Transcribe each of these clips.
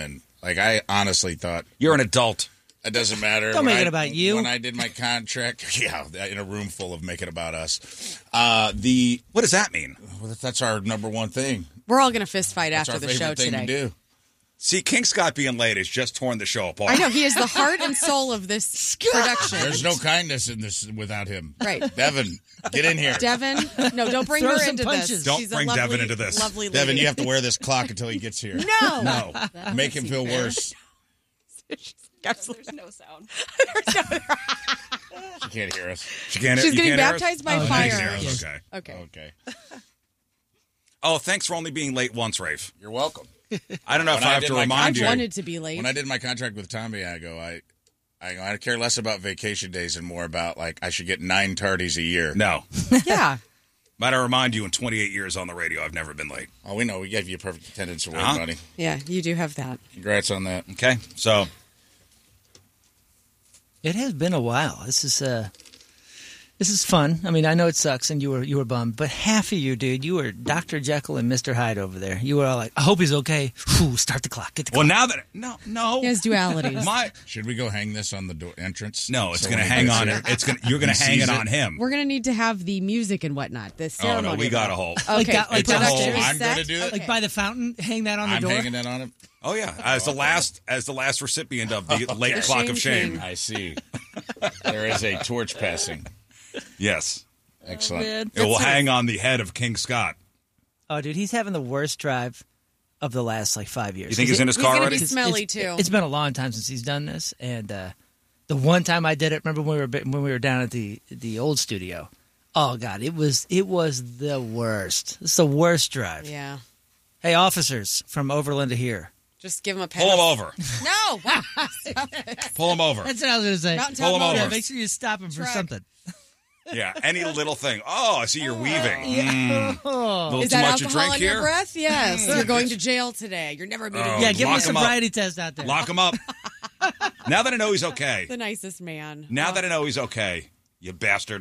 win. Like, I honestly thought... You're an adult. It doesn't matter. Don't make it about you. When I did my contract, in a room full of make it about us. What does that mean? Well, that's our number one thing. We're all going to fist fight That's after our the show favorite thing today. to do. See, King Scott being late has just torn the show apart. I know. He is the heart and soul of this production. There's no kindness in this without him. Right. Devin, get in here. Devin, no, don't bring Throw her some into punches. this. Don't She's bring a lovely, Devin into this. Lovely lady. Devin, you have to wear this clock until he gets here. No. No. Make him feel worse. There's no sound. She can't hear us. She can't, She's you getting can't hear us? baptized by Oh, fire. you can hear us. Okay. Okay. Oh, thanks for only being late once, Rafe. You're welcome. I don't know if I have to remind you. I wanted to be late. When I did my contract with Tommy, I care less about vacation days and more about, like, I should get 9 tardies a year. No. Yeah. Might I remind you, in 28 years on the radio, I've never been late. Oh, we know. We gave you a perfect attendance award, buddy. Yeah, you do have that. Congrats on that. Okay, so... It has been a while. This is fun. I mean, I know it sucks, and you were bummed, but half of you, dude, you were Dr. Jekyll and Mr. Hyde over there. You were all like, I hope he's okay. Whew, start the clock. Get the clock. Well, now that... No. He has dualities. Should we go hang this on the door entrance? No, it's So going to when he hang gets on... here- You're going to hang it on him. We're going to need to have the music and whatnot. The Oh, ceremony. no, we got a whole... Okay. Like that- production is I'm going to set? do that? Like by the fountain, hang that on the I'm door. hanging that on him. Oh, yeah. As the last recipient of the late The clock Shame of shame. King. I see. There is a torch passing. Yes. Excellent. Man. It will hang on the head of King Scott. Oh, dude, he's having the worst drive of the last 5 years. You think he's in his car gonna already? be smelly too. It's been a long time since he's done this, and the one time I did it, remember when we were down at the old studio? Oh God, it was the worst. It's the worst drive. Yeah. Hey, officers from Overland to here. Just give him a pass. Pull him over. No. Wow. Stop it. Pull him over. That's what I was going to say. Mountain Pull Top him over. Yeah, Motors. make sure you stop him for Truck. something. Yeah, any little thing. Oh, I see you're weaving. Little Is too that much to alcohol drink in here? your breath? Yes. You're going to jail today. You're never meeting. Yeah, give him a Lock him up. sobriety test out there. Lock him up. Now that I know he's okay. The nicest man. Now that I know he's okay, you bastard.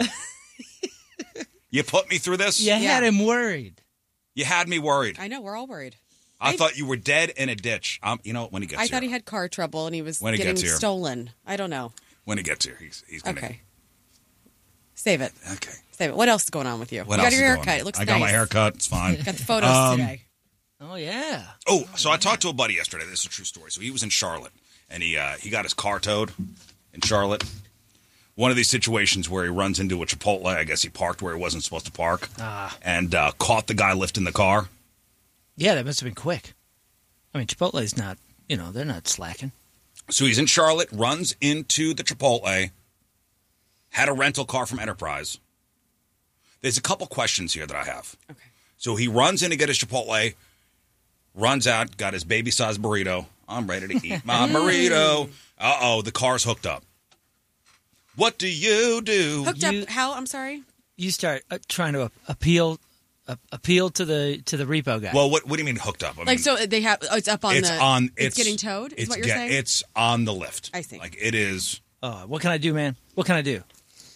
You put me through this? You had him worried. You had me worried. I know. We're all worried. I thought you were dead in a ditch. When he gets I here. thought he had car trouble and he was When he getting gets here. stolen. I don't know. When he gets here, he's going to... Okay. Save it. Okay. Save it. What else is going on with you? What You else got your is going haircut. on? It looks I nice. got my haircut. It's fine. Got the photos today. Oh, yeah. Oh, so I talked to a buddy yesterday. This is a true story. So he was in Charlotte, and he got his car towed in Charlotte. One of these situations where he runs into a Chipotle. I guess he parked where he wasn't supposed to park, and caught the guy lifting the car. Yeah, that must have been quick. I mean, Chipotle's not, they're not slacking. So he's in Charlotte, runs into the Chipotle, had a rental car from Enterprise. There's a couple questions here that I have. Okay. So he runs in to get his Chipotle, runs out, got his baby-sized burrito. I'm ready to eat my burrito. Uh-oh, the car's hooked up. What do you do? Hooked up. How? I'm sorry. You start trying to appeal to the repo guy. Well, what do you mean hooked up? I mean, So they have. Oh, it's up on the. It's getting towed. Is what you're saying? It's on the lift. I see. Like it is. What can I do, man? What can I do?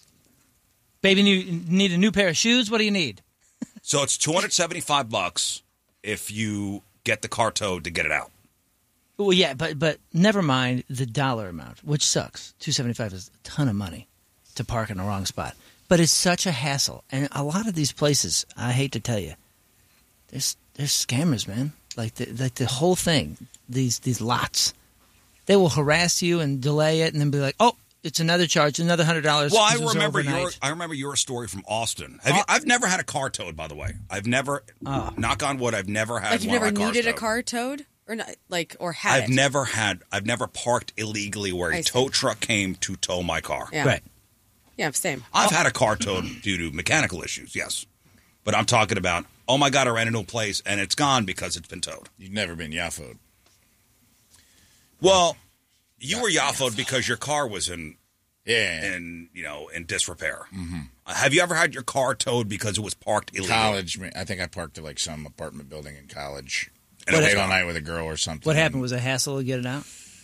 Baby, need a new pair of shoes? What do you need? So it's $275 if you get the car towed to get it out. Well, yeah, but never mind the dollar amount, which sucks. $275 is a ton of money to park in the wrong spot. But it's such a hassle, and a lot of these places, I hate to tell you, there's scammers, man. Like the whole thing, these lots, they will harass you and delay it, and then be like, oh, it's another charge, another $100. Well, I This is remember overnight. your story from Austin. I've never had a car towed, by the way. I've never, knock on wood, I've never had. Like you've one of never my cars needed a towed. car towed, or not, or had I've it. never parked illegally where I a see. tow truck came to tow my car. Yeah. Right. Yeah, same. I've had a car towed due to mechanical issues, yes. But I'm talking about, oh my God, I ran into a place and it's gone because it's been towed. You've never been Yaffoed. Well, you were Yaffoed because your car was in in disrepair. Mm-hmm. Have you ever had your car towed because it was parked illegally? College. I think I parked at like some apartment building in college. And What I stayed happened? all night with a girl or something. What happened? Was it a hassle to get it out?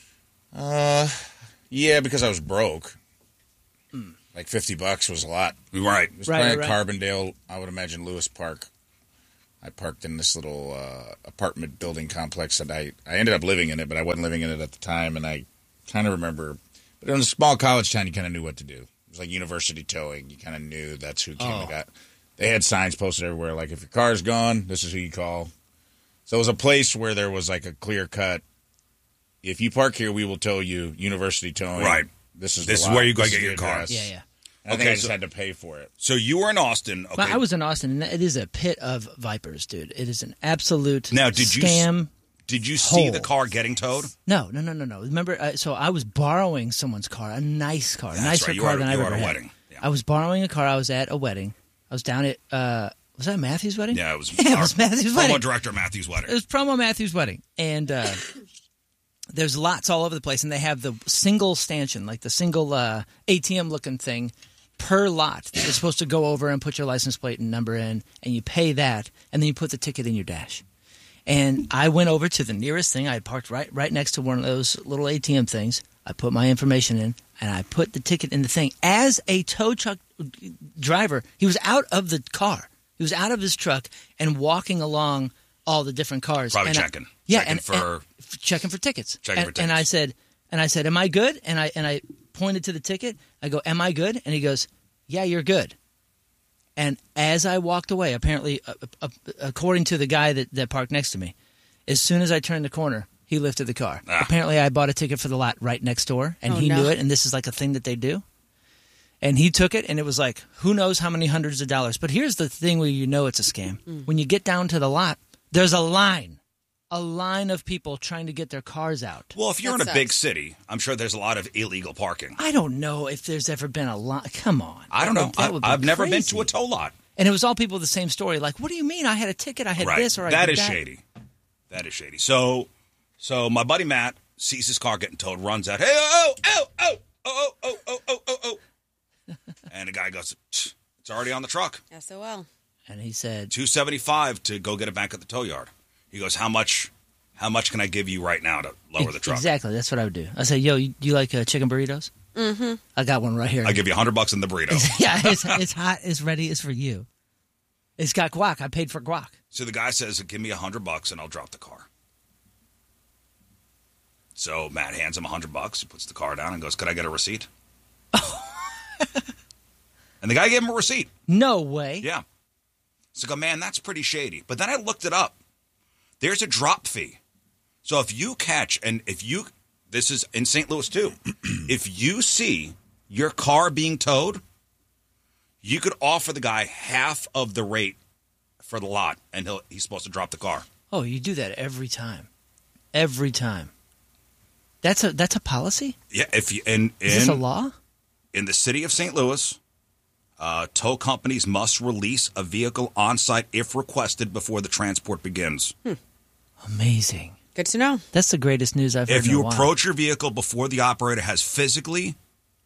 Yeah, because I was broke. Like $50 was a lot. Right. It was probably Carbondale, I would imagine Lewis Park. I parked in this little apartment building complex that I ended up living in it, but I wasn't living in it at the time, and I kind of remember. But in a small college town, you kind of knew what to do. It was like university towing. You kind of knew that's who came and got. They had signs posted everywhere, like, if your car's gone, this is who you call. So it was a place where there was like a clear cut. If you park here, we will tow you. University towing. Right. This is where you go get your car. Yeah. I think I just had to pay for it. So you were in Austin. Okay. Well, I was in Austin, and it is a pit of vipers, dude. It is an absolute scam. Did you see hole. the car getting towed? No. Remember, so I was borrowing someone's car, a nice car, a nicer right. car than I ever had. You were at a had. wedding. Yeah. I was borrowing a car. I was at a wedding. I was down at, was that Matthew's wedding? Yeah, it was. It was Matthew's wedding. Promo director Matthew's wedding. It was promo Matthew's wedding. And there's lots all over the place, and they have the single stanchion, like the single ATM-looking thing per lot that you're supposed to go over and put your license plate and number in, and you pay that, and then you put the ticket in your dash. And I went over to the nearest thing. I had parked right next to one of those little ATM things. I put my information in, and I put the ticket in the thing. As a tow truck driver, he was out of the car. He was out of his truck and walking along all the different cars. Probably and checking. Checking for tickets. And I said, am I good? And I pointed to the ticket. I go, am I good? And he goes, yeah, you're good. And as I walked away, apparently, according to the guy that parked next to me, as soon as I turned the corner, he lifted the car. Apparently, I bought a ticket for the lot right next door, and he knew it, and this is like a thing that they do. And he took it, and it was like, who knows how many hundreds of dollars. But here's the thing where you know it's a scam. When you get down to the lot, there's a line of people trying to get their cars out. Well, if you're in a big city, I'm sure there's a lot of illegal parking. I don't know if there's ever been a lot. Come on. I don't know. I've never been to a tow lot. And it was all people with the same story. Like, what do you mean? I had a ticket. I had this or I that did is that. shady. That is shady. So my buddy Matt sees his car getting towed, runs out. Hey, oh. And the guy goes, it's already on the truck. SOL. And he said $275 to go get it back at the tow yard. He goes, how much can I give you right now to lower the truck? Exactly. That's what I would do. I said, yo, you like chicken burritos? Mm-hmm. I got one right here. I'll give you $100 in the burrito. Yeah, it's hot. It's ready. It's for you. It's got guac. I paid for guac. So the guy says, give me $100 and I'll drop the car. So Matt hands him $100. He puts the car down and goes, could I get a receipt? And the guy gave him a receipt. No way. Yeah. So I go, man, that's pretty shady. But then I looked it up. There's a drop fee. So if you catch, this is in St. Louis too, if you see your car being towed, you could offer the guy half of the rate for the lot, and he's supposed to drop the car. Oh, you do that every time. Every time. That's a policy? Yeah. Is this a law? In the city of St. Louis, tow companies must release a vehicle on site if requested before the transport begins. Amazing. Good to know. That's the greatest news I've heard If in a you while. approach your vehicle before the operator has physically,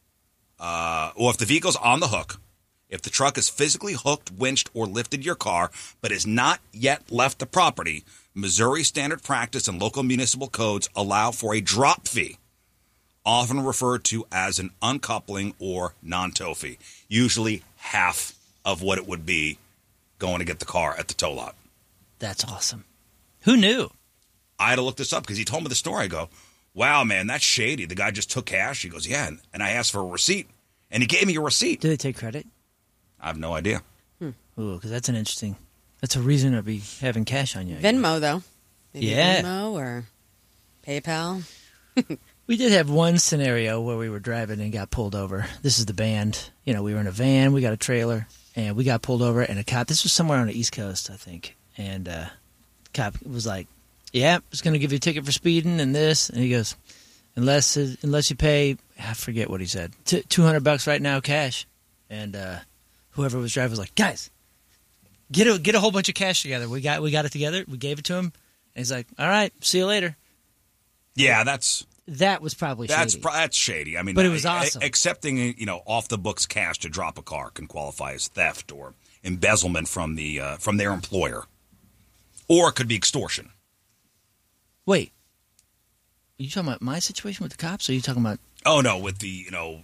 or if the vehicle's on the hook, if the truck is physically hooked, winched, or lifted your car, but has not yet left the property, Missouri standard practice and local municipal codes allow for a drop fee, often referred to as an uncoupling or non-tow fee, usually half of what it would be going to get the car at the tow lot. That's awesome. Who knew? I had to look this up because he told me the story. I go, wow, man, that's shady. The guy just took cash. He goes, yeah, and I asked for a receipt, and he gave me a receipt. Do they take credit? I have no idea. Ooh, because that's a reason to be having cash on you. Venmo, though. Maybe Yeah. Venmo or PayPal. We did have one scenario where we were driving and got pulled over. This is the band. We were in a van. We got a trailer, and we got pulled over. And a cop, this was somewhere on the East Coast, I think. And cop was like, yeah, it's going to give you a ticket for speeding and this. And he goes, unless you pay, I forget what he said, $200 right now cash. And whoever was driving was like, guys, get a whole bunch of cash together. We got it together. We gave it to him. And he's like, all right, see you later. Yeah, that was probably shady. That's shady. I mean, but it was awesome. Accepting, off the books cash to drop a car can qualify as theft or embezzlement from their employer, or it could be extortion. Wait, are you talking about my situation with the cops? Or are you talking about? Oh no, with the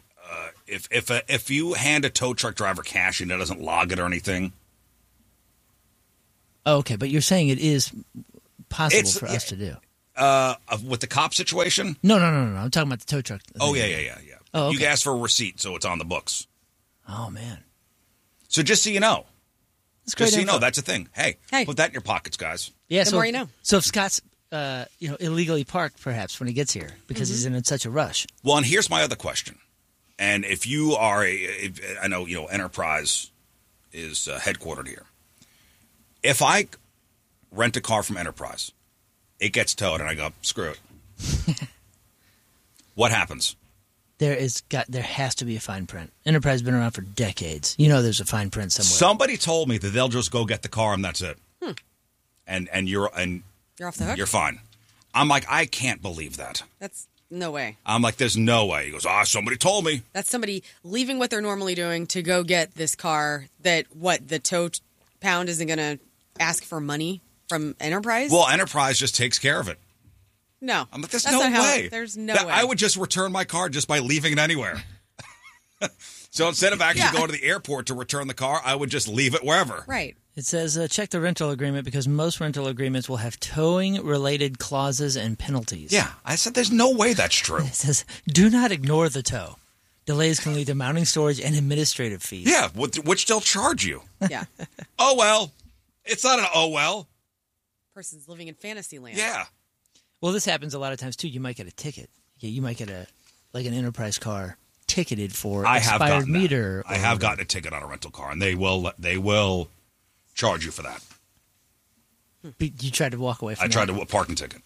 if you hand a tow truck driver cash and it doesn't log it or anything, Oh, okay, but you're saying it is possible for us to do. With the cop situation? No. I'm talking about the tow truck. Oh, yeah. Oh, okay. You can ask for a receipt, so it's on the books. Oh, man. So just so you know. That's great Just so you info. know, that's a thing. Hey, put that in your pockets, guys. Yeah, The so more you know. So if Scott's illegally parked, perhaps, when he gets here because he's in such a rush. Well, and here's my other question. And if you are I know, Enterprise is headquartered here. If I rent a car from Enterprise, it gets towed, and I go, screw it. What happens? There has to be a fine print. Enterprise has been around for decades. You know there's a fine print somewhere. Somebody told me that they'll just go get the car and that's it. And you're off the hook? You're fine. I'm like, I can't believe that. That's no way. I'm like, there's no way. He goes, somebody told me. That's somebody leaving what they're normally doing to go get this car that, the tow pound isn't going to ask for money from Enterprise? Well, Enterprise just takes care of it. No. I'm like, there's That's no not way. There's no way. I would just return my car just by leaving it anywhere. So instead of actually going to the airport to return the car, I would just leave it wherever. Right. It says, check the rental agreement because most rental agreements will have towing-related clauses and penalties. Yeah. I said, there's no way that's true. It says, do not ignore the tow. Delays can lead to mounting, storage, and administrative fees. Yeah, which they'll charge you. Yeah. Oh, well. It's not an oh, well. Person's living in fantasy land. Yeah. Well, this happens a lot of times, too. You might get a ticket. You might get an Enterprise car ticketed for expired meter. I have gotten a ticket on a rental car, and they will charge you for that. You tried to walk away from I tried a parking ticket.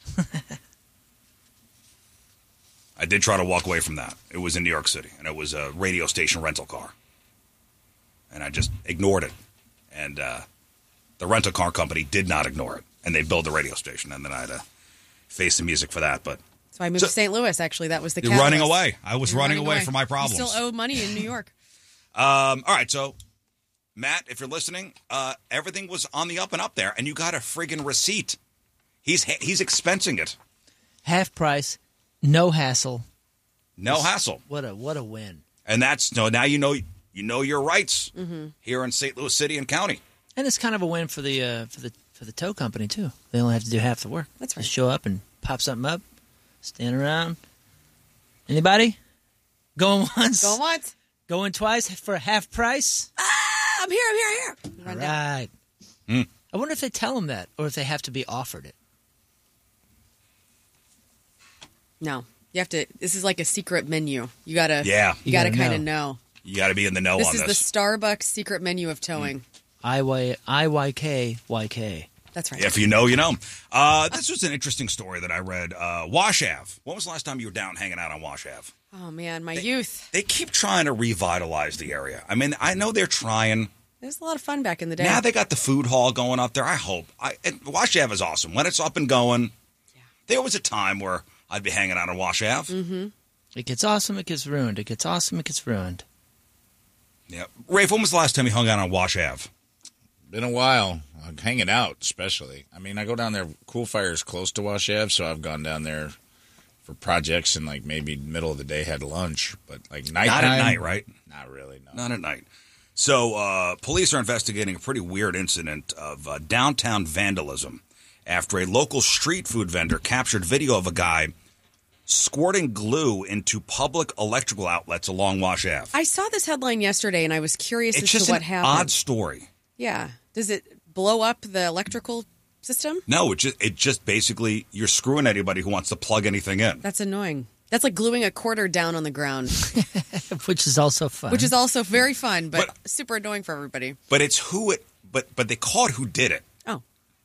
I did try to walk away from that. It was in New York City, and it was a radio station rental car. And I just ignored it. And the rental car company did not ignore it, and they billed the radio station, and then I had to face the music for that. But So I moved to St. Louis, actually. That was the you're catalyst. running away. I was running away from my problems. You still owe money in New York. All right, so Matt, if you're listening, everything was on the up and up there, and you got a friggin' receipt. He's expensing it. Half price, no hassle. No hassle. What a win. And that's now you know your rights here in St. Louis City and County. And it's kind of a win for the tow company too. They only have to do half the work. That's right. Just show up and pop something up, stand around. Anybody? Going once? Going once? Going twice for half price? I'm here. All Run down. right. I wonder if they tell them that or if they have to be offered it. No. You have to, this is like a secret menu. You gotta You gotta gotta kind of know. You got to be in the know This on is this. the Starbucks secret menu of towing. IYK. That's right. If you know, you know. This was an interesting story that I read. Wash Ave. When was the last time you were down hanging out on Wash Ave? Oh, man, my youth. They keep trying to revitalize the area. I mean, I know they're trying. It was a lot of fun back in the day. Now they got the food hall going up there. I hope. Wash Ave is awesome. When it's up and going, there was a time where I'd be hanging out on Wash Ave. Mm-hmm. It gets awesome, it gets ruined. It gets awesome, it gets ruined. Yeah. Rafe, when was the last time you hung out on Wash Ave? Been a while. Hanging out, especially. I mean, I go down there. Cool Fire is close to Wash Ave, so I've gone down there for projects and like maybe middle of the day had lunch, but like nighttime. Not at night, right? Not really. No. Not at night. So police are investigating a pretty weird incident of downtown vandalism after a local street food vendor captured video of a guy squirting glue into public electrical outlets along Wash Ave. I saw this headline yesterday, and I was curious It's as just to what an happened. odd story. Yeah. Does it blow up the electrical system? No, it just basically you're screwing anybody who wants to plug anything in. That's annoying. That's like gluing a quarter down on the ground, Which is also fun. which is also very fun, but super annoying for everybody. But it's but they caught who did it. Oh.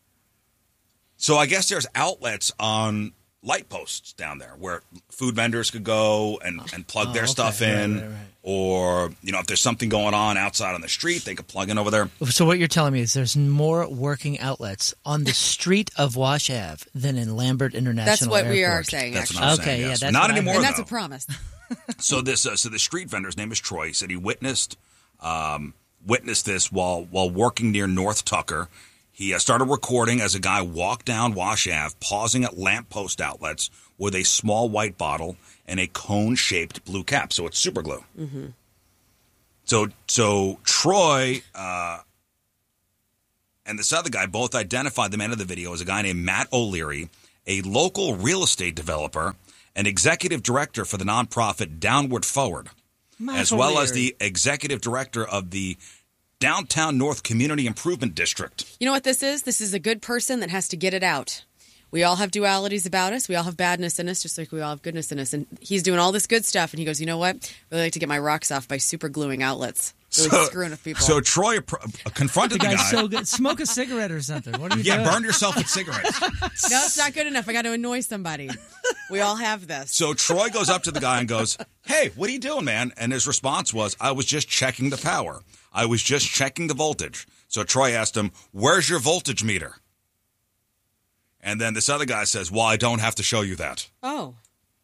So I guess there's outlets on light posts down there where food vendors could go and plug their stuff in. Right. Or, if there's something going on outside on the street, they could plug in over there. So what you're telling me is there's more working outlets on the street of Wash Ave than in Lambert International That's what we are Airport. saying, That's actually. what I'm Okay, saying. yeah, yes. that's Not what I anymore, heard. And that's though. a promise. So the street vendor's name is Troy. He said he witnessed this while working near North Tucker. He started recording as a guy walked down Wash Ave, pausing at lamppost outlets with a small white bottle and a cone-shaped blue cap. So it's super glue. Mm-hmm. So Troy and this other guy both identified the man in the video as a guy named Matt O'Leary, a local real estate developer and executive director for the nonprofit Downward Forward, as well as the executive director of the Downtown North Community Improvement District. You know what this is? This is a good person that has to get it out. We all have dualities about us. We all have badness in us, just like we all have goodness in us. And he's doing all this good stuff, and he goes, you know what? I really like to get my rocks off by super gluing outlets. Really screwing with people. So Troy confronted the guy. So good. Smoke a cigarette or something. What are you doing? Yeah, burn yourself with cigarettes. No, it's not good enough. I got to annoy somebody. We all have this. So Troy goes up to the guy and goes, hey, what are you doing, man? And his response was, I was just checking the power. I was just checking the voltage. So Troy asked him, where's your voltage meter? And then this other guy says, well, I don't have to show you that. Oh.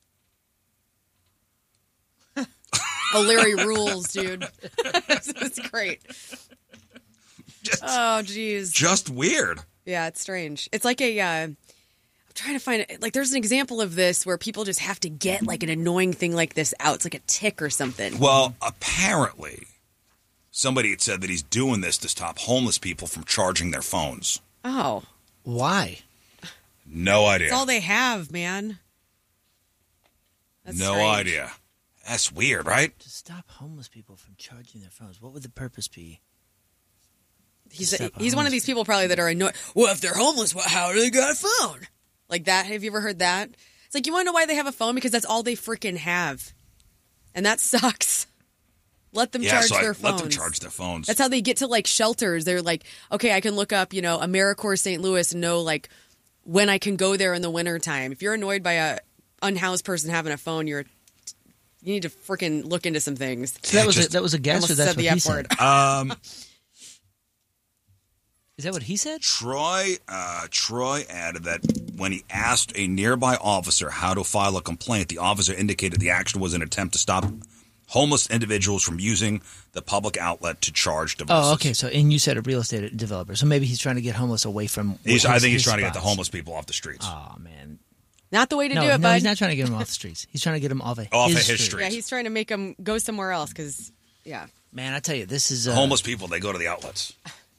O'Leary rules, dude. That's great. Oh, geez. Just weird. Yeah, it's strange. It's like I'm trying to find it. Like, there's an example of this where people just have to get, like, an annoying thing like this out. It's like a tick or something. Well, apparently, somebody had said that he's doing this to stop homeless people from charging their phones. Oh. Why? No idea. That's all they have, man. That's no strange. idea. That's weird, right? To stop homeless people from charging their phones. What would the purpose be? He's one of these people probably that are annoyed. Well, if they're homeless, how do they got a phone? Like that. Have you ever heard that? It's like, you want to know why they have a phone? Because that's all they freaking have. And that sucks. Let them charge their phones. Let them charge their phones. That's how they get to, like, shelters. They're like, okay, I can look up, AmeriCorps St. Louis and know, like, when I can go there in the wintertime. If you're annoyed by a unhoused person having a phone, you need to freaking look into some things. So that was a guess, or that's what he said? Is that what he said? Troy added that when he asked a nearby officer how to file a complaint, the officer indicated the action was an attempt to stop homeless individuals from using the public outlet to charge devices. Oh, okay. And you said a real estate developer. So maybe he's trying to get homeless away from I think he's trying to get the homeless people off the streets. Oh, man. Not the way to do it, bud. No, he's not trying to get them off the streets. He's trying to get them off his street. Yeah, he's trying to make them go somewhere else because, yeah. Man, I tell you, this is... homeless people, they go to the outlets.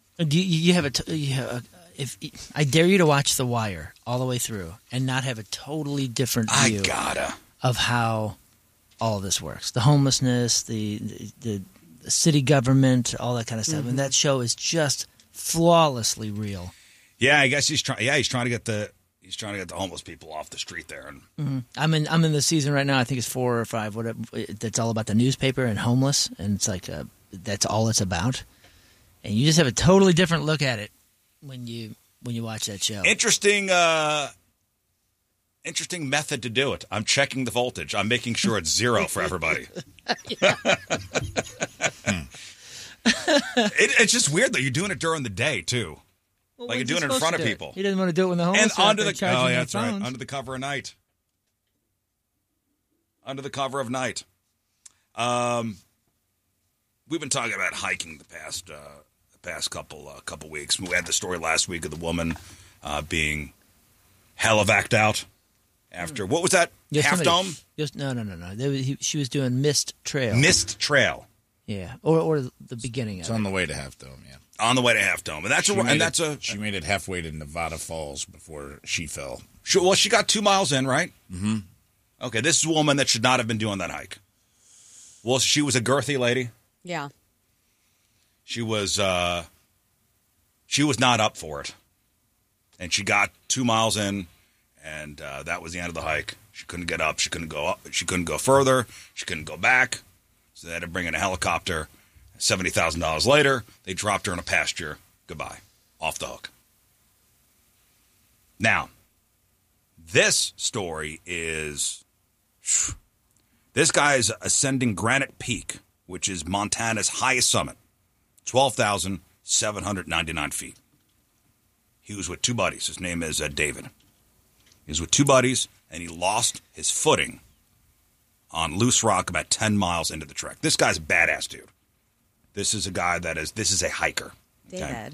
If I dare you to watch The Wire all the way through and not have a totally different view of how all of this works. The homelessness, the city government, all that kind of stuff. Mm-hmm. And that show is just flawlessly real. Yeah, I guess he's trying to get the homeless people off the street there. And I'm in the season right now. I think it's 4 or 5. Whatever. That's all about the newspaper and homeless, and it's like that's all it's about. And you just have a totally different look at it when you watch that show. Interesting method to do it. I'm checking the voltage. I'm making sure it's 0 for everybody. It's just weird, though. You're doing it during the day, too. Well, like you're doing it in front of people. He doesn't want to do it when the homeless are under the charging their that's right. phones. Under the cover of night. Under the cover of night. We've been talking about hiking the past couple weeks. We had the story last week of the woman being helivacked out after what was that? Half Dome? No. She was doing Mist Trail. Mist Trail. Yeah, or the beginning of it. It's on the way to Half Dome, yeah. On the way to Half Dome, and she made it halfway to Nevada Falls before she fell. She got 2 miles in, right? Mm-hmm. Okay, this is a woman that should not have been doing that hike. Well, she was a girthy lady. Yeah. She was not up for it, and she got 2 miles in, and that was the end of the hike. She couldn't get up. She couldn't go up. She couldn't go further. She couldn't go back. So they had to bring in a helicopter. $70,000 later, they dropped her in a pasture. Goodbye. Off the hook. Now, this story is... This guy is ascending Granite Peak, which is Montana's highest summit. 12,799 feet. He was with 2 buddies. His name is David. He was with 2 buddies, and he lost his footing on loose rock about 10 miles into the trek. This guy's a badass dude. This is a guy this is a hiker. Okay? David.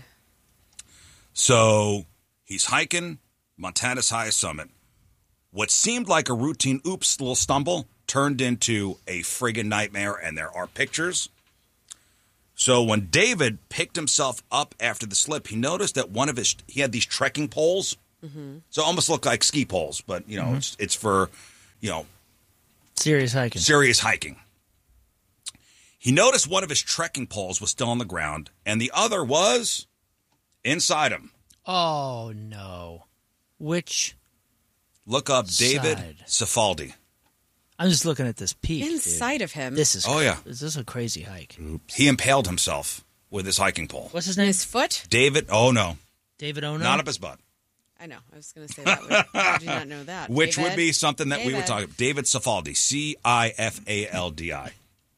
So he's hiking Montana's highest summit. What seemed like a routine little stumble turned into a friggin' nightmare, and there are pictures. So when David picked himself up after the slip, he noticed that he had these trekking poles. Mm-hmm. So it almost looked like ski poles, but it's for, serious hiking. He noticed one of his trekking poles was still on the ground, and the other was inside him. Oh no! Which? Look up David side? Cifaldi. I'm just looking at this peak. Inside dude. of him. This is. Oh yeah. This is a crazy hike. Oops. He impaled himself with his hiking pole. What's his name? His foot? David. Oh no. David Ono. Not up his butt. I know. I was going to say that. How did you not know that? Which David? would be something that we were David. talking about. David Cifaldi. Cifaldi.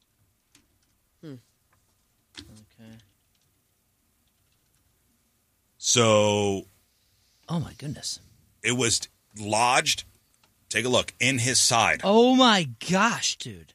Okay. So. Oh my goodness. It was lodged. Take a look in his side. Oh my gosh, dude.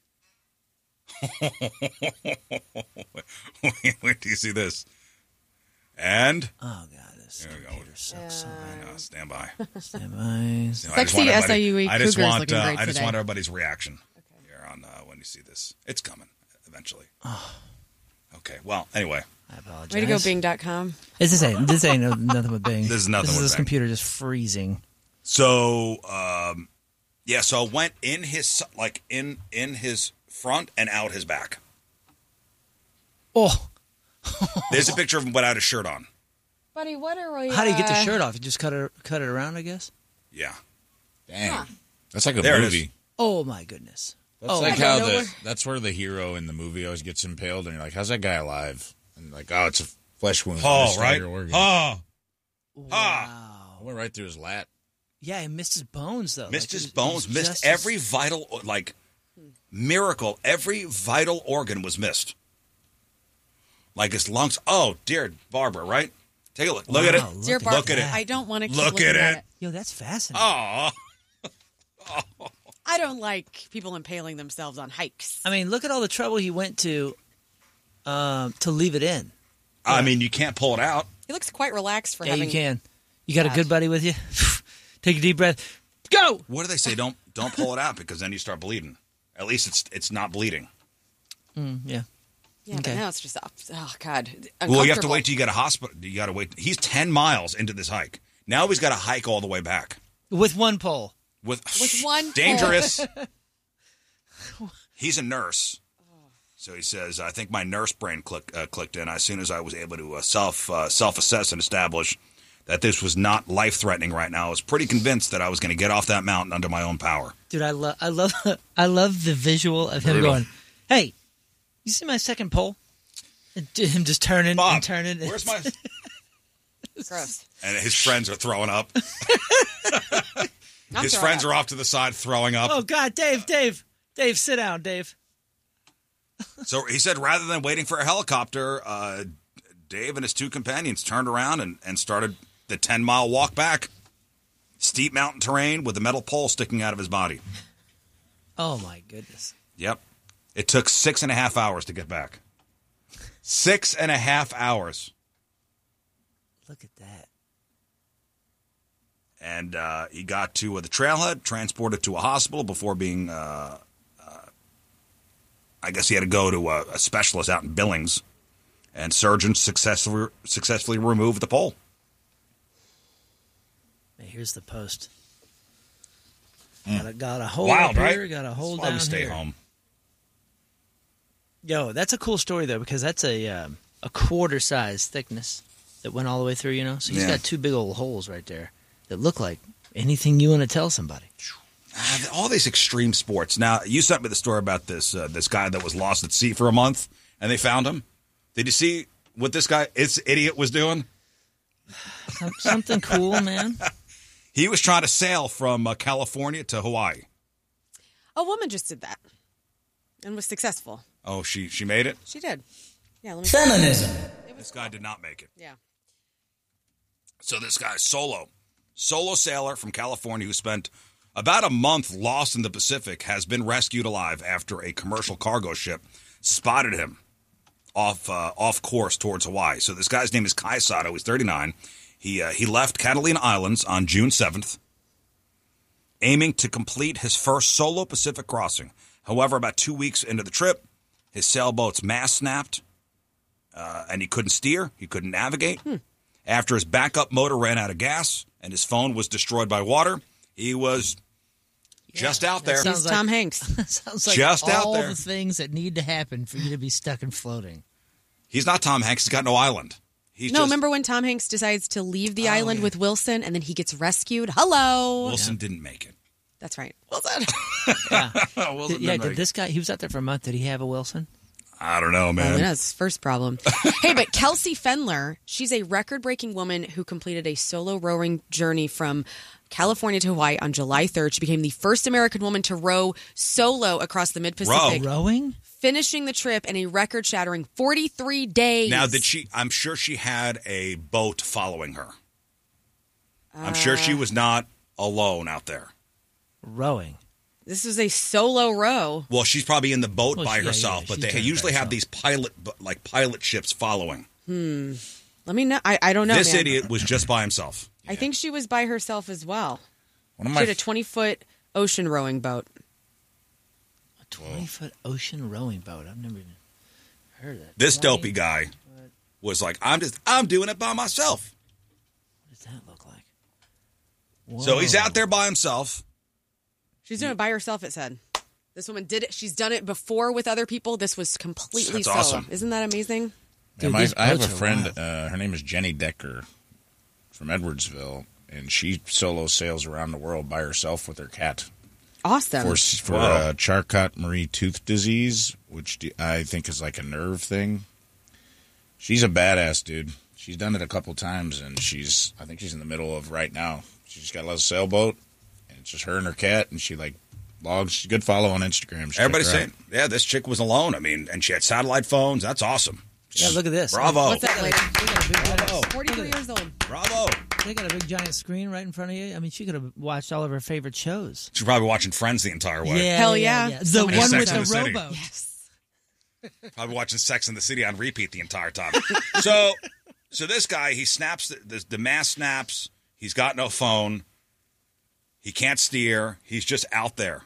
Wait do you see this? And Oh god, this There we go. computer sucks so bad. stand by. Stand by. Sexy SIUE I just Cougar's want looking great I just today. want everybody's reaction here on when you see this. It's coming eventually. Okay. Well, anyway, I apologize. Way to go, Bing.com. This ain't nothing but Bing. This is nothing This but is this Bing. computer just freezing. so so it went in his in his front and out his back. Oh, There's a picture of him without his shirt on. Buddy, what are we... how do you get the shirt off? You just cut it around, I guess. Yeah. Dang. That's like a There it movie. is. Oh my goodness. That's Oh, like I how don't know that's where the hero in the movie always gets impaled, and you're like, how's that guy alive? And like, oh, it's a flesh wound. Oh, It's right. your organ. Oh, Wow. I went right through his lat. Yeah, he missed his bones though. missed Like, his it bones. was Missed just every vital miracle. Every vital organ was missed. Like his lungs. Oh, dear Barbara, right? Take a look. Look at it. Wow, Dear look Bart, Look at it. I don't want to keep Look looking at at it. it. Yo, that's fascinating. Oh, I don't like people impaling themselves on hikes. I mean, look at all the trouble he went to leave it in. I mean, you can't pull it out. He looks quite relaxed for Yeah, having... you can. You got a Gosh. good buddy with you. Take a deep breath. Go. What do they say? Don't pull it out because then you start bleeding. At least it's not bleeding. Yeah. Yeah, Okay. but now it's just... Oh, God. Well, you have to Uncomfortable. wait till you get a hospital. You got to wait. He's 10 miles into this hike. Now he's got to hike all the way back. With one pole. With one dangerous. He's a nurse, so he says, "I think my nurse brain clicked in as soon as I was able to self assess and establish that this was not life threatening right now. I was pretty convinced that I was going to get off that mountain under my own power." Dude, I love the visual of him Brutal. going, "Hey, you see my second pole?" And him just turning Bob, and turning. where's my? Gross. And his friends are throwing up. I'm His throwing friends up. are off to the side throwing up. Oh God, Dave, sit down, Dave. So he said, rather than waiting for a helicopter, Dave and his two companions turned around and started the 10-mile walk back. Steep mountain terrain with a metal pole sticking out of his body. Oh my goodness. Yep. It took 6.5 hours to get back. 6.5 hours. Look at that. And he got to the trailhead, transported to a hospital before being, I guess he had to go to a specialist out in Billings. And surgeons successfully removed the pole. Hey, here's the post. Got a hole Wild, up here, right? got a hole That's why down we stay here. home. Yo, that's a cool story though, because that's a quarter size thickness that went all the way through. You know, so he's Yeah. got two big old holes right there that look like anything you want to tell somebody. All these extreme sports. Now, you sent me the story about this guy that was lost at sea for a month, and they found him. Did you see what this idiot was doing? Something cool, man. He was trying to sail from California to Hawaii. A woman just did that and was successful. Oh, she made it? She did. Yeah, let me Feminism. This guy did not make it. Yeah. So this guy, solo sailor from California who spent about a month lost in the Pacific, has been rescued alive after a commercial cargo ship spotted him off course towards Hawaii. So this guy's name is Kai Sato. He's 39. He left Catalina Islands on June 7th, aiming to complete his first solo Pacific crossing. However, about 2 weeks into the trip, his sailboat's mast snapped, and he couldn't steer. He couldn't navigate. After his backup motor ran out of gas and his phone was destroyed by water, he was just out there. He's Tom Hanks. That sounds like Just out all there. the things that need to happen for you to be stuck and floating. He's not Tom Hanks. He's got no island. Remember when Tom Hanks decides to leave the island with Wilson and then he gets rescued? Hello. Wilson didn't make it. That's right. Wilson. Wilson Did this guy, he was out there for a month. Did he have a Wilson? I don't know, man. That's his first problem. Hey, but Kelsey Fendler, she's a record-breaking woman who completed a solo rowing journey from California to Hawaii on July 3rd. She became the first American woman to row solo across the Mid-Pacific. Rowing? Finishing the trip in a record-shattering 43 days. Now, I'm sure she had a boat following her. I'm sure she was not alone out there. Rowing. This was a solo row. Well, she's probably in the boat by yeah, herself, but they usually have these pilot ships following. Let me know. I don't know. This man. idiot was just by himself. I think she was by herself as well. One of She my had a 20-foot ocean rowing boat. A 20-foot ocean rowing boat. I've never even heard of that. This dopey guy was like, I'm doing it by myself. What does that look like? So he's Whoa. out there by himself. She's doing it by herself, it said. This woman did it. She's done it before with other people. This was completely That's solo. awesome. Isn't that amazing? Dude, Yeah, these I have a boats are friend. wild. Her name is Jenny Decker from Edwardsville, and she solo sails around the world by herself with her cat Awesome. for Wow. Charcot-Marie tooth disease, which I think is like a nerve thing. She's a badass, dude. She's done it a couple times, and I think she's in the middle of right now. She's got a little sailboat, and it's just her and her cat, and she logs. She's a good follow on Instagram. Everybody's saying, yeah, this chick was alone. I mean, and she had satellite phones. That's awesome. Yeah, look at this. Bravo. What's that, lady? They got a big giant- Bravo. 43 years old. Bravo. They got a big giant screen right in front of you. I mean, she could have watched all of her favorite shows. She's probably watching Friends the entire way. Hell yeah. The So one many with Sex and the the City. rowboat. Yes. Probably watching Sex and the City on repeat the entire time. So this guy, he snaps, the mast snaps. He's got no phone. He can't steer. He's just out there.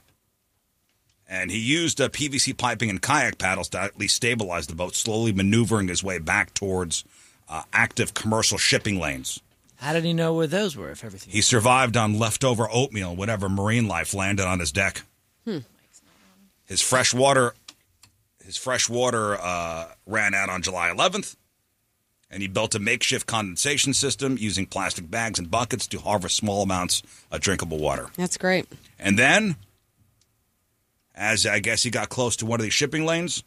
And he used PVC piping and kayak paddles to at least stabilize the boat, slowly maneuvering his way back towards active commercial shipping lanes. How did he know where those were if everything... He survived on leftover oatmeal, whatever marine life landed on his deck. His fresh water ran out on July 11th, and he built a makeshift condensation system using plastic bags and buckets to harvest small amounts of drinkable water. That's great. And then, as I guess he got close to one of these shipping lanes,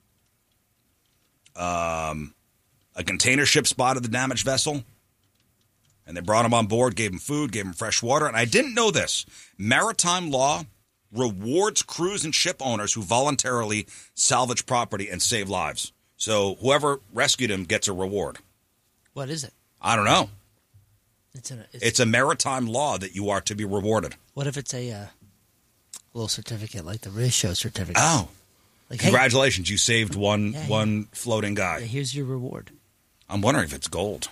a container ship spotted the damaged vessel, and they brought him on board, gave him food, gave him fresh water. And I didn't know this. Maritime law rewards cruise and ship owners who voluntarily salvage property and save lives. So whoever rescued him gets a reward. What is it? I don't know. It's a maritime law that you are to be rewarded. What if it's a little certificate, like the ratio certificate? Oh. Like, Congratulations, you saved one floating guy. Hey, here's your reward. I'm wondering if it's gold.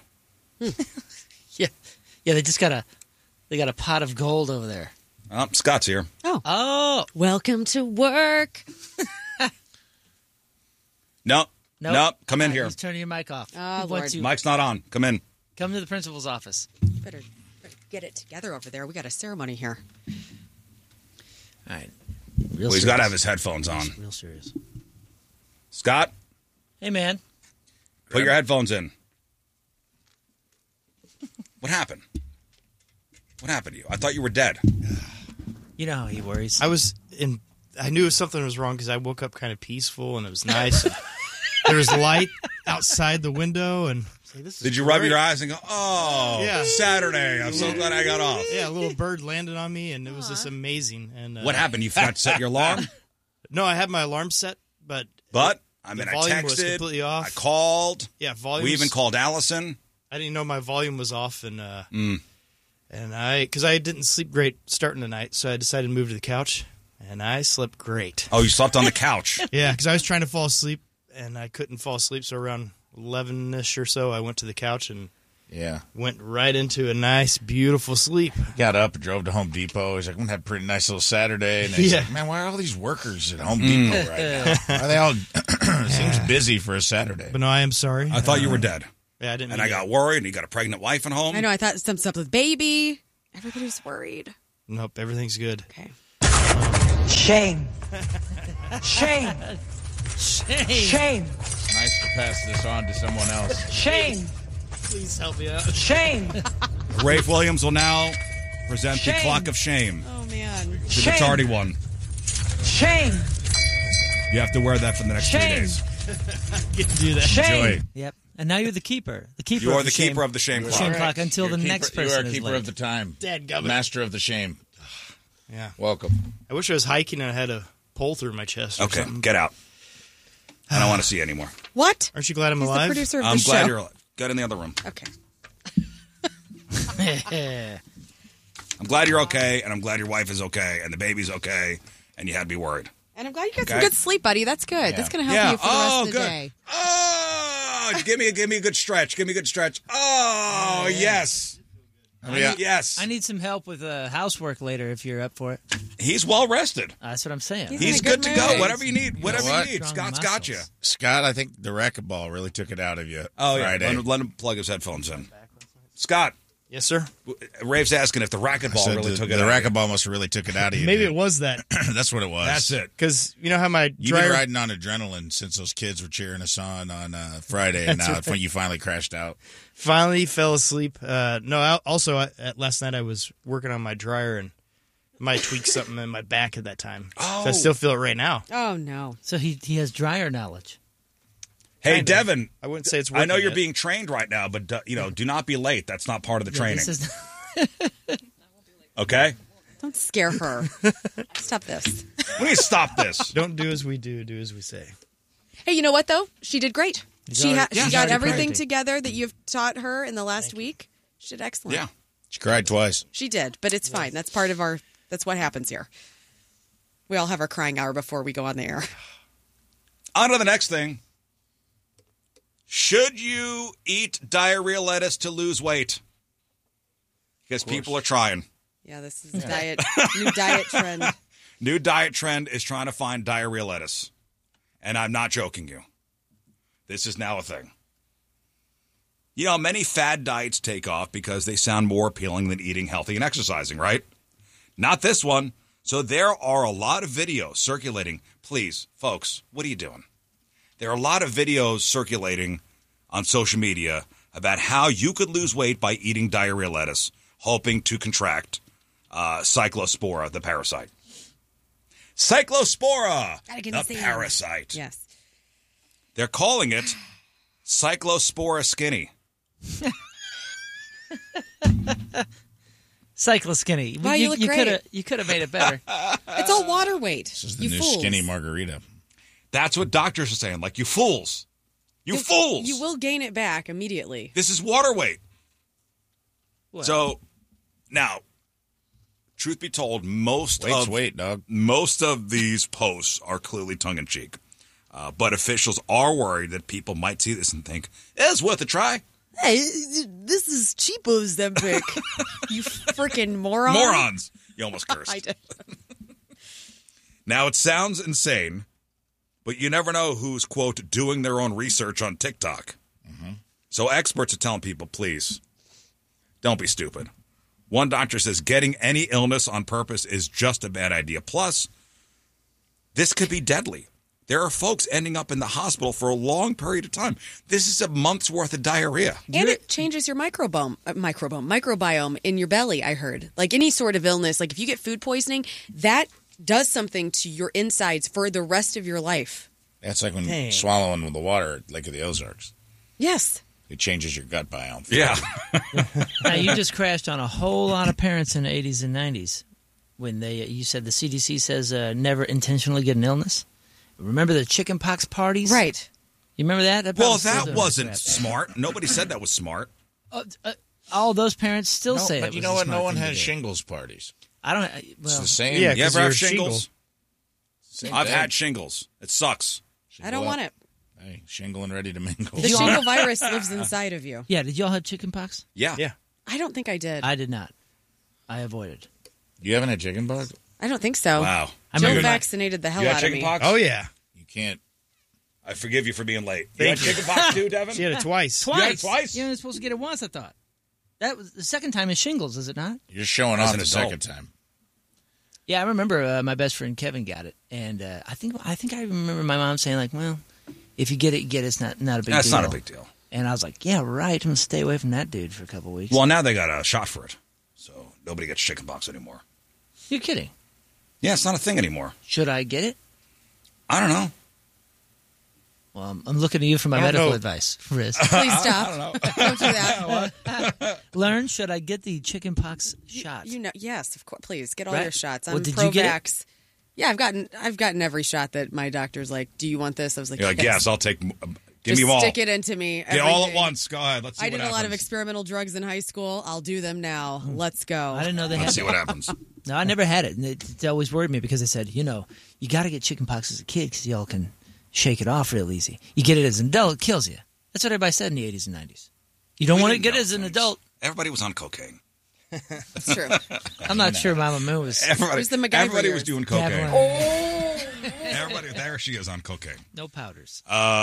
Yeah, they just got a pot of gold over there. Oh, Scott's here. Oh, Welcome to work. Nope. Nope. Come in here. He's turning your mic off. Oh, He wants Lord. you- Mike's not on. Come in. Come to the principal's office. Better get it together over there. We got a ceremony here. All right. Well, he's got to have his headphones on. Real serious. Scott, Hey, man. put your headphones in. What happened? What happened to you? I thought you were dead. You know how he worries. I knew something was wrong because I woke up kind of peaceful and it was nice. And there was light outside the window, and this is Did you rub great. your eyes and go, oh, Yeah. Saturday. I'm so glad I got off. Yeah, a little bird landed on me, and it was just amazing. And What happened? You forgot to set your alarm? No, I had my alarm set, but I the mean, I volume was texted, completely off. I called. yeah, volume. We even called Allison. I didn't know my volume was off, and because I didn't sleep great starting the night, so I decided to move to the couch, and I slept great. Oh, you slept on the couch. Yeah, because I was trying to fall asleep, and I couldn't fall asleep. So around 11ish or so, I went to the couch, and Yeah. Went right into a nice, beautiful sleep. Got up, drove to Home Depot. He's like, I'm going to have a pretty nice little Saturday. And he's Yeah. like, man, why are all these workers at Home Depot right now? Why are they all seems busy for a Saturday? But no, I am sorry. I thought you were dead. Yeah, I didn't. And mean I got worried, and you got a pregnant wife at home. I know. I thought some stuff with baby. Everybody's worried. Nope, everything's good. Okay. Shame. Shame. Shame. Shame. Nice to pass this on to someone else. Shame. Please help me out. Shame. Rafe Williams will now present the Shame. clock of shame Oh man. to Shame. the tardy one. Shame. You have to wear that for the next 3 Shame. days. Get to do that. Shame. Joy. Yep. And now you're the keeper. The keeper. You of are the shame. keeper of the shame clock. Shame clock until You're the keeper- next person You are is keeper late. of the time. Dadgummit. Master of the shame. Yeah. Welcome. I wish I was hiking and I had a pole through my chest or Okay, something. get out. I don't want to see you anymore. What? Aren't you glad I'm He's the alive? producer of I'm the glad show. you're alive. Get in the other room. Okay. I'm glad you're okay, and I'm glad your wife is okay, and the baby's okay, and you had me worried. And I'm glad you got some Okay. good sleep, buddy. That's good. That's going to help Yeah. you for the rest of the good. day. Oh, give me a good stretch. Give me a good stretch. Oh, yes. Yes. I need some help with housework later if you're up for it. He's well rested. That's what I'm saying. He's He's in a good good to go. mood. Whatever you need. Whatever you, what? need. Strong Scott's got you. muscles. Scott, I think the racquetball really took it out of you Oh, Friday. yeah. Let him plug his headphones in. Scott, Yes, sir. Rafe's asking if the racquetball Said really the, took it the out of you. racquetball must have really took it out of you. Maybe dude. it was that. That's what it was. That's it. Because you know how my You've dryer... been riding on adrenaline since those kids were cheering us on Friday, and That's now right. when you finally crashed out. Finally fell asleep. Last night I was working on my dryer and might tweak something in my back at that time. Oh. So I still feel it right now. Oh, no. So he has dryer knowledge. Hey, Kind of. Devin. I wouldn't say it's I know working you're yet. being trained right now, but do not be late. That's not part of the Yeah, training. this is- Okay? Don't scare her. Stop this. We need to stop this. Don't do as we do as we say. Hey, you know what, though? She did great. She already- got she's already everything great. together that you've taught her in the last week. She did excellent. Yeah. She cried twice. She did, but it's fine. That's part of that's what happens here. We all have our crying hour before we go on the air. On to the next thing. Should you eat diarrhea lettuce to lose weight? Because people are trying. Yeah, this is new diet trend. New diet trend is trying to find diarrhea lettuce. And I'm not joking you. This is now a thing. You know, many fad diets take off because they sound more appealing than eating healthy and exercising, right? Not this one. So there are a lot of videos circulating. Please, folks, what are you doing? There are a lot of videos circulating on social media about how you could lose weight by eating diarrhea lettuce, hoping to contract Cyclospora, the parasite. Cyclospora, Gotta get the insane. parasite. Yes. They're calling it Cyclospora skinny. Cycloskinny. Wow, you look great. You could have made it better. It's all water weight. This is the You new fools. skinny margarita. That's what doctors are saying. Like, you fools. You fools. You will gain it back immediately. This is water weight. Well, So, now, truth be told, most Weight, dog. of these posts are clearly tongue-in-cheek. But officials are worried that people might see this and think, it's worth a try. Hey, this is cheapo Ozempic. You freaking moron. Morons. You almost cursed. I did. Now, it sounds insane, but you never know who's, quote, doing their own research on TikTok. So experts are telling people, please, don't be stupid. One doctor says getting any illness on purpose is just a bad idea. Plus, this could be deadly. There are folks ending up in the hospital for a long period of time. This is a month's worth of diarrhea. And it changes your microbiome in your belly, I heard. Like any sort of illness, like if you get food poisoning, that does something to your insides for the rest of your life. That's like when Dang. swallowing with the water at Lake of the Ozarks. Yes. It changes your gut biome. Yeah. now, you just crashed on a whole lot of parents in the 80s and 90s when you said the CDC says never intentionally get an illness. Remember the chicken pox parties? Right. You remember that? Well, probably still that doing wasn't crap. smart. Nobody said that was smart. All those parents still No, say it but you was know a what? smart No one thing to has do. shingles parties. I don't. It's Well, the same. Yeah, You 'cause ever have you're shingles? Same I've thing. had shingles. It sucks. I don't want it. Hey, shingle and ready to mingle. The shingle virus lives inside of you. Yeah, did y'all have chicken pox? Yeah. Yeah. I don't think I did. I did not. I avoided. You haven't had chicken pox? I don't think so. Wow. I Joe remember my- vaccinated the hell You out had of chicken me. pox? Oh, yeah. You can't. I forgive you for being late. You Thank had you. chicken pox too, Devin? She had it twice. Twice. You had it twice? You're only supposed to get it once, I thought. That was the second time is shingles, is it not? You're showing As off an the adult. second time. Yeah, I remember my best friend Kevin got it, and I think I remember my mom saying like, "Well, if you get it, you get it. It's not a big deal." That's not a big deal. And I was like, "Yeah, right. I'm gonna stay away from that dude for a couple weeks." Well, now they got a shot for it. So nobody gets chicken pox anymore. You're kidding? Yeah, it's not a thing anymore. Should I get it? I don't know. Well, I'm looking to you for my I don't medical know. advice, Riz. Please stop. Don't do that. Learn. Should I get the chicken pox shot? You know, yes, of course. Please get all Right. your shots. Well, I'm did pro you get it? vax. Yeah, I've gotten every shot that my doctor's like, "Do you want this?" I was like, You're like, yes, I'll take. Give Just me them all. stick it into me. Get all at everything. once. Go ahead. Let's see I what did a lot of happens. experimental drugs in high school. I'll do them now. Let's go. I didn't know they Let's see had. what happens. No, I never had it, and it always worried me because they said, you got to get chicken pox as a kid because y'all can shake it off real easy. You get it as an adult, it kills you. That's what everybody said in the 80s and 90s. You don't We want to didn't get know it as an things. adult. Everybody was on cocaine. It's true. I'm not sure Mama Moon was. Everybody, was the MacGyver everybody years. was doing Have cocaine. one. Everybody, there she is on cocaine. No powders.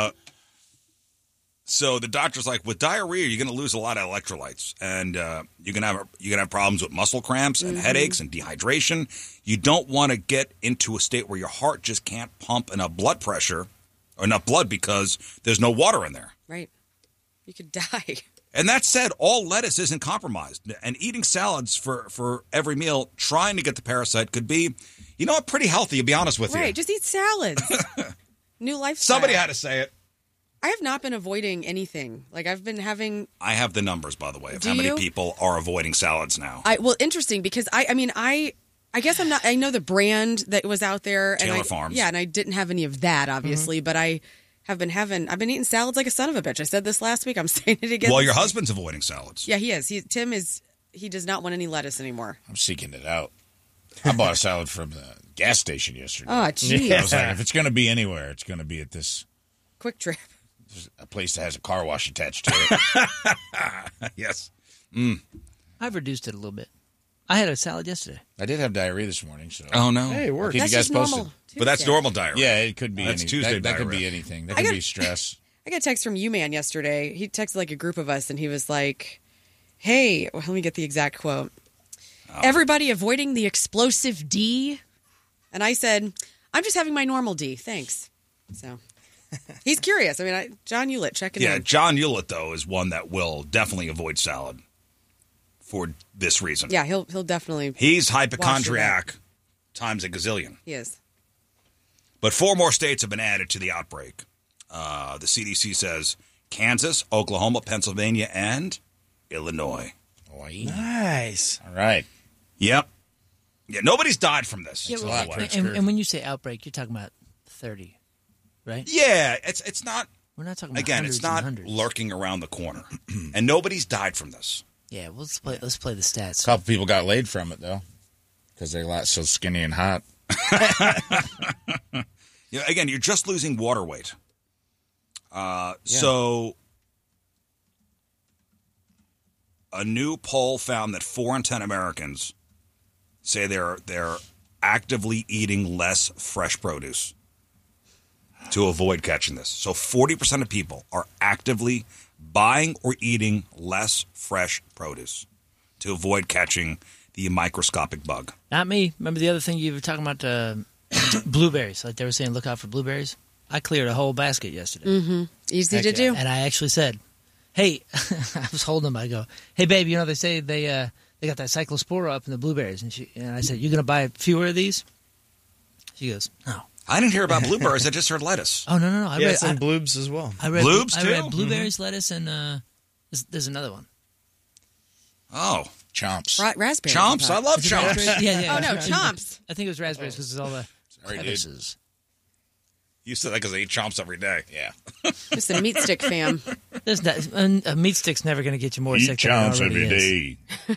So the doctor's like, with diarrhea, you're going to lose a lot of electrolytes, and you're going to have problems with muscle cramps and headaches and dehydration. You don't want to get into a state where your heart just can't pump enough blood pressure or enough blood because there's no water in there. Right. You could die. And that said, all lettuce isn't compromised, and eating salads for every meal, trying to get the parasite could be, pretty healthy. To be honest with Right. you, Just eat salads. New lifestyle. somebody had to say it. I have not been avoiding anything. Like I've been having. I have the numbers, by the way, of Do how many you? people are avoiding salads now. Interesting because I guess I'm not. I know the brand that was out there. Taylor Farms. Yeah, and I didn't have any of that, obviously, but I have been I've been eating salads like a son of a bitch. I said this last week. I'm saying it again. Well, this your week. husband's avoiding salads. Yeah, he is. Tim is. He does not want any lettuce anymore. I'm seeking it out. I bought a salad from the gas station yesterday. Oh, geez. I was like, if it's going to be anywhere, it's going to be at this Quick Trip. a place that has a car wash attached to it. Yes. I've reduced it a little bit. I had a salad yesterday. I did have diarrhea this morning, so Oh no. Hey, it I'll worked. keep That's you guys just posted. normal. But that's Tuesday. normal diarrhea. Yeah, it could be. That's any, Tuesday that could be diarrhea. anything. That I could got- be stress. I got a text from U-Man yesterday. He texted like a group of us, and he was like, "Hey, well, let me get the exact quote. Everybody avoiding the explosive D." And I said, "I'm just having my normal D, thanks." So he's curious. I mean, John Hewlett checking Yeah, in. John Hewlett though is one that will definitely avoid salad for this reason. Yeah, he'll definitely. He's hypochondriac times a gazillion. He is. But 4 more states have been added to the outbreak. The CDC says Kansas, Oklahoma, Pennsylvania, and Illinois. Hawaii. Nice. All right. Yep. Yeah, nobody's died from this. Yeah, a well, lot, Chris. and when you say outbreak, you're talking about 30, right? Yeah, it's not. We're not talking about Again, hundreds it's not and hundreds. lurking around the corner, and nobody's died from this. Yeah, well, let's play the stats. A couple people got laid from it though, because they got so skinny and hot. Yeah, again, you're just losing water weight. So, a new poll found that 4 in 10 Americans say they're actively eating less fresh produce to avoid catching this. So, 40% of people are actively buying or eating less fresh produce to avoid catching the microscopic bug. Not me. Remember the other thing you were talking about, blueberries? Like they were saying, look out for blueberries. I cleared a whole basket yesterday. Easy to Heck do. And I actually said, hey, I was holding them. I go, hey, babe, they say they got that cyclospora up in the blueberries. And I said, you going to buy fewer of these? She goes, no. I didn't hear about blueberries. I just heard lettuce. Oh, no. I Yeah, read, some bloobs as well. I read, Bloobs, I read too? blueberries, lettuce, and there's another one. Oh, Chomps. Raspberry. chomps. I love chomps. Yeah. Oh no, chomps. I think it was raspberries because it's all the Sorry, dude. crevices. You said that because I eat chomps every day. Yeah. Just a meat stick fam. There's not, a meat stick's never going to get you more Eat sick than it chomps already every is. day.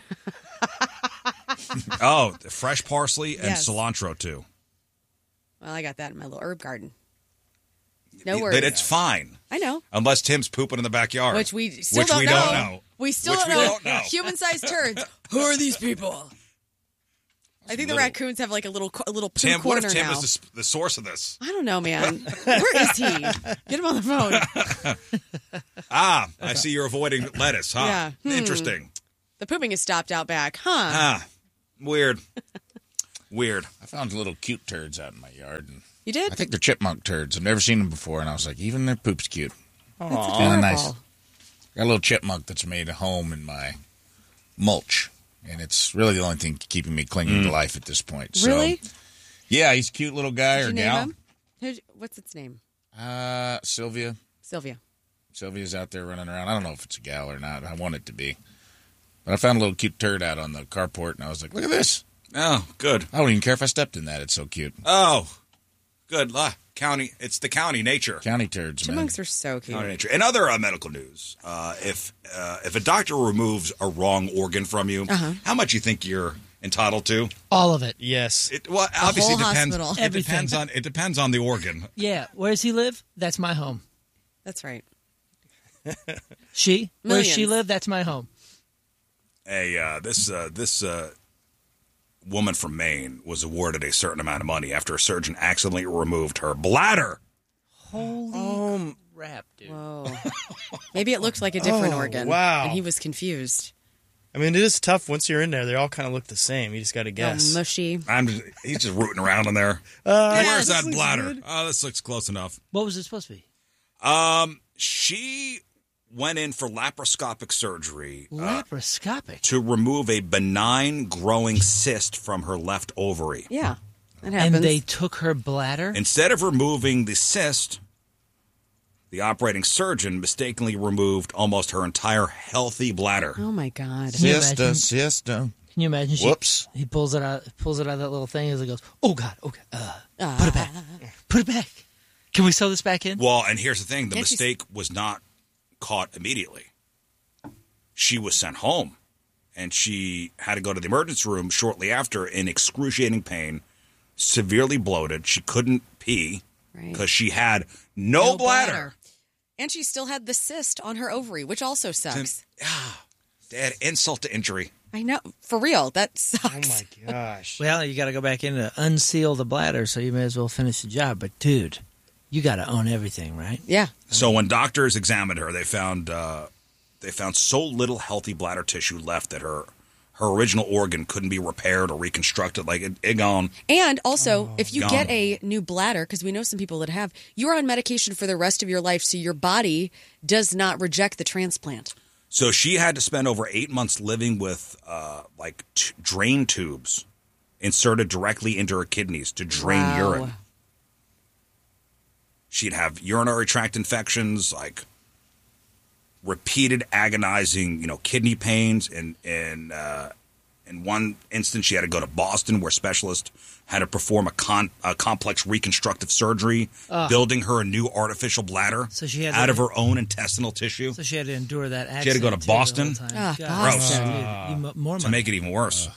Oh, fresh parsley and Yes. cilantro too. Well, I got that in my little herb garden. No worries. That it's fine. I know. Unless Tim's pooping in the backyard. Which we still don't know. We still Which don't we know. don't know. Human-sized turds. Who are these people? I think the raccoons have like a little poo Tim, corner what if Tim now. is the source of this? I don't know, man. Where is he? Get him on the phone. I see you're avoiding lettuce, huh? Yeah. Interesting. The pooping is stopped out back, huh? Weird. Weird. I found little cute turds out in my yard. And You did? I think they're chipmunk turds. I've never seen them before, and I was like, even their poop's cute. That's Kind of adorable. nice. Got a little chipmunk that's made a home in my mulch, and it's really the only thing keeping me clinging to life at this point. So, Really? yeah, he's a cute little guy Did or you name gal. him? What's its name? Sylvia. Sylvia. Sylvia's out there running around. I don't know if it's a gal or not. I want it to be. But I found a little cute turd out on the carport, and I was like, look at this. Oh, good. I don't even care if I stepped in that. It's so cute. Oh, good. County. It's the county nature. County turds, man. Chipmunks are so cute. County nature. In other medical news, if a doctor removes a wrong organ from you, how much you think you're entitled to? All of it. Yes. Well, obviously whole depends. hospital. It depends on the organ. Yeah. Where does he live? That's my home. That's right. She? Where does she Millions. live? That's my home. This woman from Maine was awarded a certain amount of money after a surgeon accidentally removed her bladder. Holy crap, dude. Whoa. Maybe it looked like a different organ. wow. And he was confused. I mean, it is tough once you're in there. They all kind of look the same. You just got to guess. Oh, mushy. He's just rooting around in there. Where's that bladder? Oh, this looks close enough. What was it supposed to be? She went in for laparoscopic surgery Laparoscopic. to remove a benign growing cyst from her left ovary. Yeah. That happens. And they took her bladder? Instead of removing the cyst, the operating surgeon mistakenly removed almost her entire healthy bladder. Oh, my God. Can you Siesta, imagine? siesta. Can you imagine? Whoops. He pulls it out of that little thing as he goes, oh, God, okay. Put it back. Put it back. Can we sew this back in? Well, and here's the thing. The Can't you mistake was not caught immediately. She was sent home, and she had to go to the emergency room shortly after in excruciating pain, severely bloated. She couldn't pee because she had no bladder. And she still had the cyst on her ovary, which also sucks. Dad, insult to injury. I know. For real. That Oh, sucks. my gosh. Well, you got to go back in to unseal the bladder, so you may as well finish the job. But, dude, you got to own everything, right? Yeah. So when doctors examined her, they found so little healthy bladder tissue left that her original organ couldn't be repaired or reconstructed. Like it gone. And also, if you gone. get a new bladder, because we know some people that have, you're on medication for the rest of your life, so your body does not reject the transplant. So she had to spend over 8 months living with drain tubes inserted directly into her kidneys to drain Wow. urine. She'd have urinary tract infections, like repeated agonizing, kidney pains. And in one instance, she had to go to Boston, where specialists had to perform a complex reconstructive surgery, building her a new artificial bladder So she had out to- of her own intestinal tissue So she had to endure that accident. She had to go to too the whole Boston? time. Ah, God, Boston. dude, more to money. make it even worse.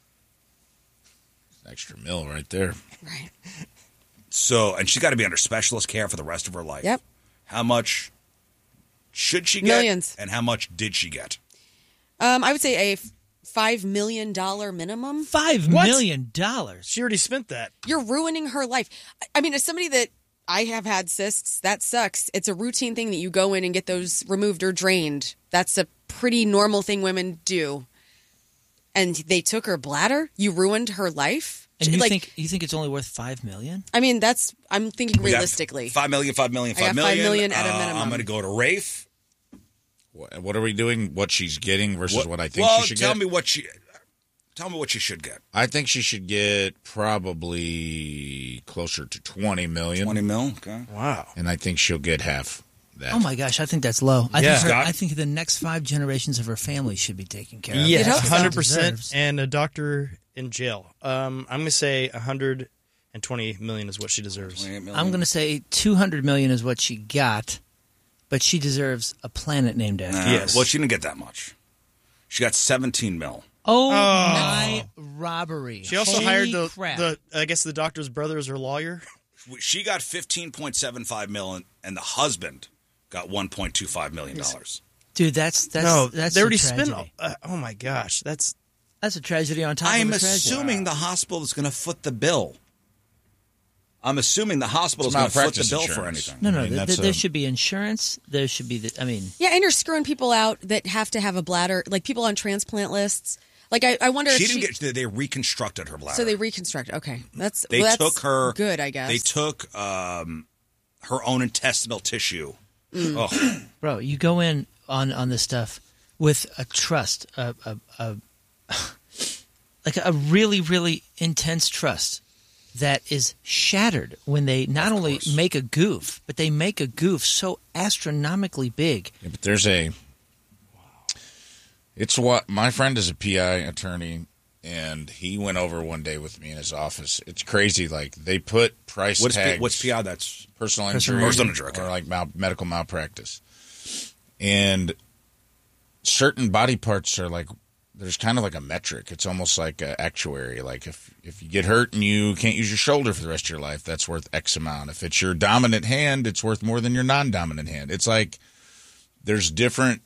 Extra mil right there. Right. So, and she's got to be under specialist care for the rest of her life. Yep. How much should she get? Millions. And how much did she get? I would say a $5 million minimum. $5 million. She already spent that. You're ruining her life. I mean, as somebody that I have had cysts, that sucks. It's a routine thing that you go in and get those removed or drained. That's a pretty normal thing women do. And they took her bladder. You ruined her life. And you Like, think it's only worth $5 million? I mean, I'm thinking We got realistically. 5 million, 5 million, I got 5 $5 million. million at a minimum. I'm going to go to Rafe. What are we doing? What she's getting versus what I think well, she should tell get? me what she should get. I think she should get probably closer to 20 million. 20 mil? Okay. Wow. And I think she'll get half that. Oh my gosh, I think that's low. Yeah. Scott? I think the next 5 generations of her family should be taken care of. Yes, You'd hope so. 100%. Deserves. And a doctor in jail. I'm going to say 120 million is what she deserves. 28 million. I'm going to say 200 million is what she got, but she deserves a planet named after. Nah, her. Yes. Well, she didn't get that much. She got 17 mil. Oh, my robbery! She also Holy hired crap. I guess the doctor's brother as her lawyer. She got $15.75 million, and the husband got $1.25 million. Dude, that's they a already tragedy. spent. Oh my gosh, that's That's a tragedy on top I'm of a tragedy. assuming the hospital is going to foot the bill. I'm assuming the hospital is It's going to foot the malpractice bill for insurance. anything. No, I mean, that's there a- should be insurance. There should be Yeah, and you're screwing people out that have to have a bladder, like people on transplant lists. Like, I wonder She if didn't get. They reconstructed her bladder. So they reconstructed. Okay, that's They that's took her. good, I guess. They took her own intestinal tissue. Mm. Oh, Bro, you go in on this stuff with a trust, like a really, really intense trust that is shattered when they not only make a goof, but they make a goof so astronomically big. Yeah, but there's a. It's what my friend is a PI attorney, and he went over one day with me in his office. It's crazy. Like they put price tags. what's PI? That's personal Personal injury, Personal injury, okay. or like medical malpractice. And certain body parts are like, there's kind of like a metric. It's almost like an actuary. Like if you get hurt and you can't use your shoulder for the rest of your life, that's worth X amount. If it's your dominant hand, it's worth more than your non-dominant hand. It's like there's different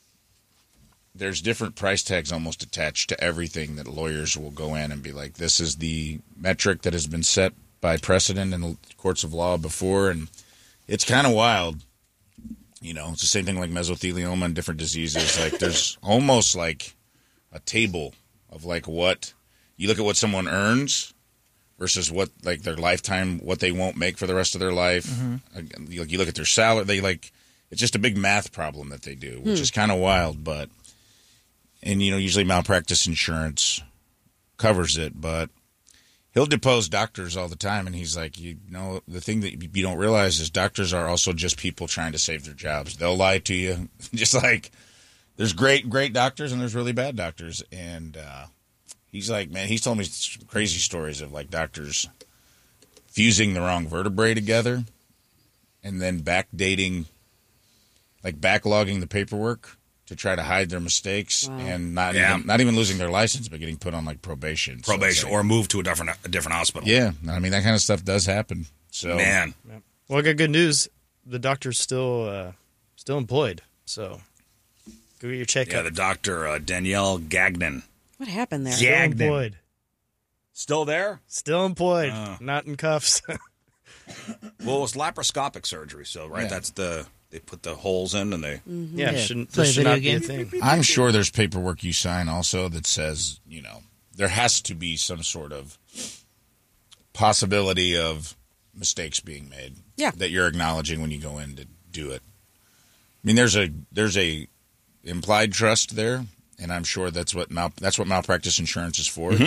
price tags almost attached to everything that lawyers will go in and be like, this is the metric that has been set by precedent in the courts of law before. And it's kind of wild. You know, it's the same thing like mesothelioma and different diseases. Like there's almost like a table of like what you look at what someone earns versus what like their lifetime, what they won't make for the rest of their life. Mm-hmm. You look at their salary, they like, it's just a big math problem that they do, which is kind of wild, but, and you know, usually malpractice insurance covers it, but he'll depose doctors all the time. And he's like, you know, the thing that you don't realize is doctors are also just people trying to save their jobs. They'll lie to you. Just like there's great doctors and there's really bad doctors. And he's like, man, he's told me crazy stories of like doctors fusing the wrong vertebrae together and then backlogging the paperwork to try to hide their mistakes and not even losing their license, but getting put on like probation. So it's like, or moved to a different hospital. yeah, I mean that kind of stuff does happen. So Man, well. I got good news. The doctor's still employed. So go get your checkup. yeah, the doctor Danielle Gagnon, What happened there? Still employed. still there. Still employed. Not in cuffs. Well, it's laparoscopic surgery, so right, Yeah. that's they put the holes in and they. Yeah, Yeah. shouldn't Play a this should video not be a game. thing. I'm sure there's paperwork you sign also that says, you know, there has to be some sort of possibility of mistakes being made. Yeah. That you're acknowledging when you go in to do it. I mean, there's a implied trust there, and I'm sure that's what malpractice insurance is for.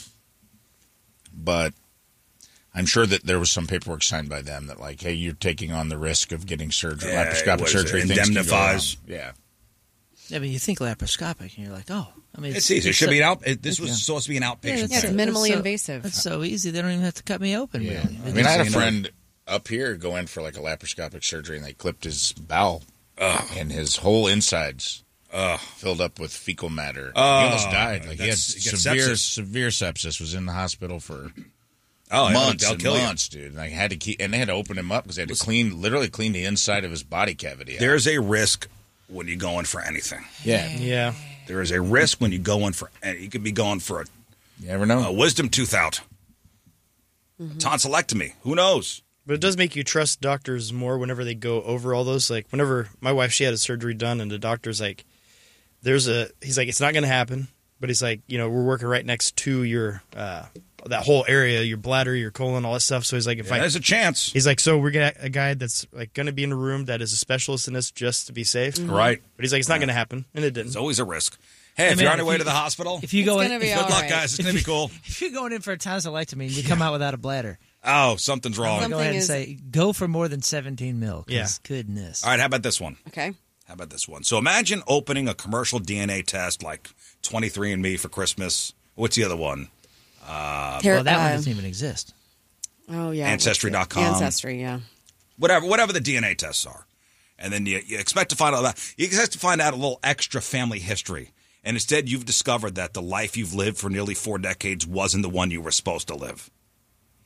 But I'm sure that there was some paperwork signed by them that like, hey, you're taking on the risk of getting surgery, Yeah, laparoscopic what is it? surgery. Things can go Indemnifies. wrong. Yeah. I mean, you think laparoscopic, and you're like, oh, I mean, It's easy. It should be this was yeah. supposed to be an outpatient Yeah, it's thing. minimally so- invasive. That's so easy. They don't even have to cut me open. Yeah. Really. I mean, I had a friend up here go in for like a laparoscopic surgery, and they clipped his bowel, and his whole insides filled up with fecal matter. He almost died. Like he had That's- he got severe sepsis. Was in the hospital for Oh, months they'll and kill months, dude. And they had to open him up because they had to literally clean the inside of his body cavity out. There's a risk when you go in for anything. Yeah, Yeah. There is a risk when you go in for. You could be going for you never know. a wisdom tooth out, tonsillectomy. Who knows? But it does make you trust doctors more whenever they go over all those. Like whenever my wife, she had a surgery done, and the doctor's like, he's like, it's not going to happen. But he's like, you know, we're working right next to your, that whole area, your bladder, your colon, all that stuff. So he's like, There's a chance. he's like, so we're going to a guy that's like going to be in a room that is a specialist in this just to be safe. Right. But he's like, it's not going to happen. And it didn't. There's always a risk. Hey, if man, you're on your if way you- to the hospital, If you go in, gonna be if, all good luck, right. guys. It's going to be cool. if you're going in for a tonsillectomy and you come out without a bladder, Oh, something's wrong. Some- go ahead and is- say, go for more than 17 mil. 'Cause Yeah. Goodness. All right, how about this one? Okay. How about this one? So imagine opening a commercial DNA test like 23andMe for Christmas. What's the other one? Well, that one doesn't even exist. Oh yeah. Ancestry.com. Ancestry, yeah. Whatever the DNA tests are. And then you expect to find out a little extra family history. And instead you've discovered that the life you've lived for nearly 4 decades wasn't the one you were supposed to live.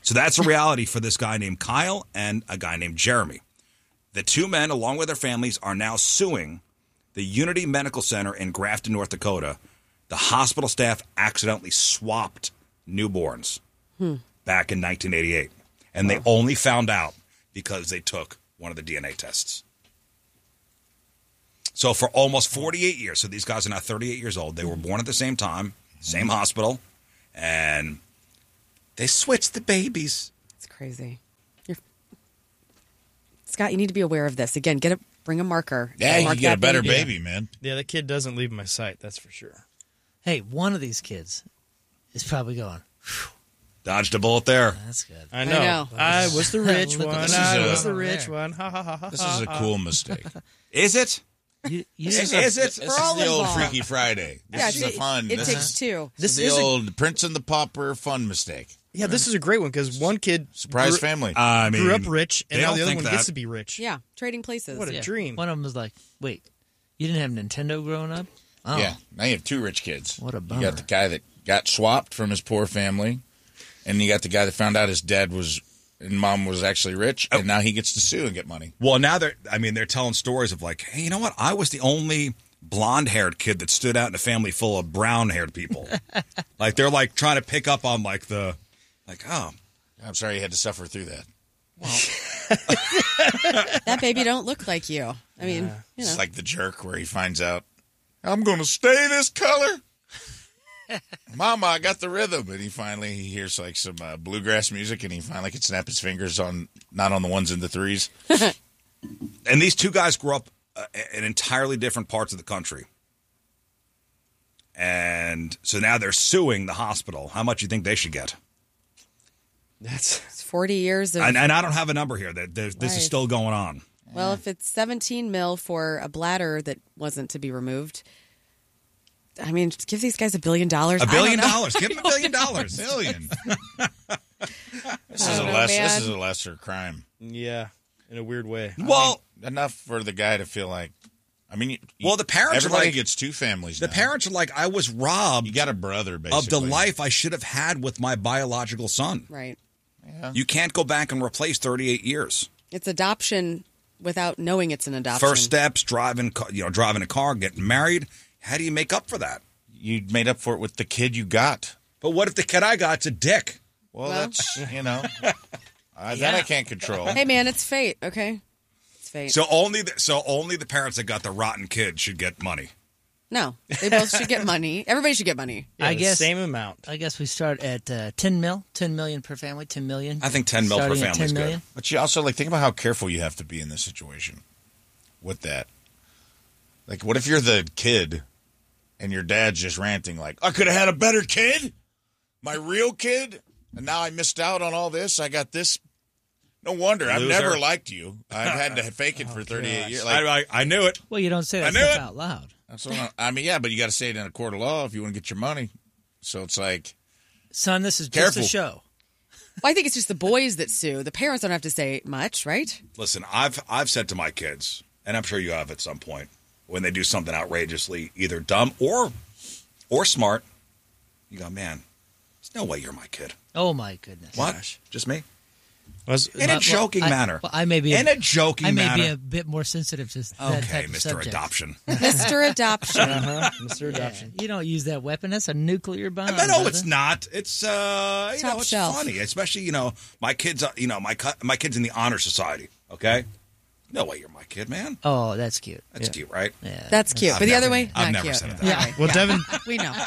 So that's a reality for this guy named Kyle and a guy named Jeremy. The two men, along with their families, are now suing the Unity Medical Center in Grafton, North Dakota. The hospital staff accidentally swapped newborns back in 1988. And they only found out because they took one of the DNA tests. So for almost 48 years, so these guys are now 38 years old. They were born at the same time, same hospital, and they switched the babies. It's crazy. Scott, you need to be aware of this. Again, bring a marker. Yeah, Mark you get a that better baby. baby, man. Yeah, that kid doesn't leave my sight. That's for sure. Hey, one of these kids is probably going, Dodged a bullet there. that's good. I know. I was the rich Look at one. this. I This is was the a- rich one. Ha ha ha ha. This is a cool mistake. Is it? You Is know, it? This is all the old involved. Freaky Friday. This Yeah, is a fun. It This takes is, two. this This is is the a- old Prince and the Pauper fun mistake. Yeah, this is a great one because one kid Surprise family. I mean, grew up rich, and they now don't the other think one that. gets to be rich. Yeah, trading places. What a yeah. dream. One of them was like, wait, you didn't have Nintendo growing up? Oh, Yeah, now you have two rich kids. What a You bummer. got the guy that got swapped from his poor family, and you got the guy that found out his dad was and mom was actually rich, and now he gets to sue and get money. Well, now they're telling stories of like, hey, you know what? I was the only blonde-haired kid that stood out in a family full of brown-haired people. Like they're like trying to pick up on oh, I'm sorry you had to suffer through that. That baby don't look like you. I mean, you know. It's like the jerk where he finds out, I'm going to stay this color. Mama, I got the rhythm. And he hears like some bluegrass music, and he finally can snap his fingers not on the ones and the threes. and these two guys grew up in entirely different parts of the country. And so now they're suing the hospital. How much do you think they should get? That's It's 40 years of. And I don't have a number here. This Right. is still going on. Well, if it's 17 mil for a bladder that wasn't to be removed, I mean, just give these guys $1 billion. $1 billion. Give them $1 billion. Million. This I is don't know, this man. is a lesser crime. yeah, in a weird way. Well, Enough for the guy to feel like. I mean, Well, the parents are everybody like- gets two families. the now. parents are like, I was robbed You got a brother, basically. of the life I should have had with my biological son. Right. Yeah. You can't go back and replace 38 years. It's adoption without knowing it's an adoption. First steps, driving a car, getting married. How do you make up for that? You made up for it with the kid you got. But what if the kid I got's a dick? Well, Well. that's that I can't control. Hey, man, it's fate, okay? It's fate. So only the parents that got the rotten kid should get money. No, they both should get money. Everybody should get money. Yeah, I the guess- same amount. I guess we start at 10 million per family, 10 million. I think 10 mil per Starting at family is 10 good. million. But you also think about how careful you have to be in this situation with that. Like, what if you're the kid and your dad's just ranting like, I could have had a better kid, my real kid, and now I missed out on all this. I got this. No wonder. I've Loser. never liked you. I've had to fake it for 38 years. Like, I knew it. Well, you don't say that knew stuff it. out loud. that's what I mean, yeah, but you got to say it in a court of law if you want to get your money. So it's like, Son, this is Careful. just a show. Well, I think it's just the boys that sue. The parents don't have to say much, right? Listen, I've said to my kids, and I'm sure you have at some point, when they do something outrageously either dumb or smart, you go, man, there's no way you're my kid. Oh, my goodness. What? Just me? Was- In a joking manner. I may be In a joking I may manner. be a bit more sensitive to that Okay, type of Mr. subject. Adoption. Mr. Adoption. Mr. Adoption. You don't use that weapon. That's a nuclear bomb. No, brother. it's not. It's Top it's shelf. funny, especially my kids. My kids in the honor society. Okay, no way, you're my kid, man. Oh, that's cute. That's cute, right? Yeah. That's cute. I've But the never- other way, I've not never cute. said it that Yeah. way. Well, Devin, We know.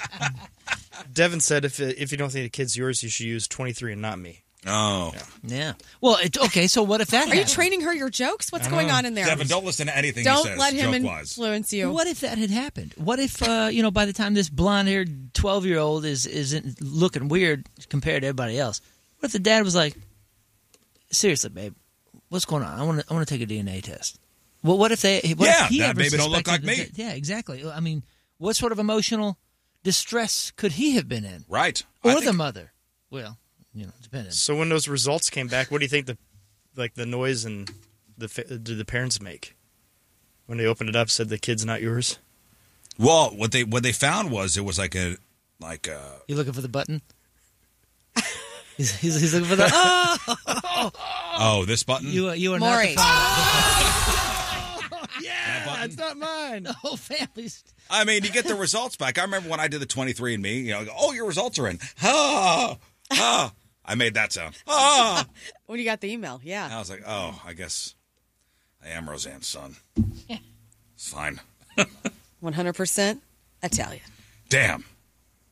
Devin said if you don't think the kid's yours, you should use 23 and not me. Oh, Yeah. Well, okay. So what if that? Are you happened? training her your jokes? What's going on in there? Devin, don't listen to anything he Don't says. let him joke-wise. influence you. What if that had happened? What if by the time this blonde-haired 12-year-old isn't looking weird compared to everybody else? What if the dad was like, "Seriously, babe, what's going on? I want to take a DNA test." Well, what if they? What Yeah, if he that ever baby don't look suspected like that- me. Yeah, exactly. I mean, what sort of emotional distress could he have been in, Right. or I the think- mother? Well, depending. So when those results came back, what do you think the noise and did the parents make when they opened it up? Said the kid's not yours. Well, what they found was it was like a You looking for the button? He's looking for the. Oh, this button? You are Maury. not the Yeah, it's not mine. The whole family's. I mean, you get the results back. I remember when I did the 23andMe, you know, oh, your results are in. Ah, ah. I made that sound. Ah. When you got the email, And yeah. I was like, oh, I guess I am Roseanne's son. It's fine. 100% Italian. Damn.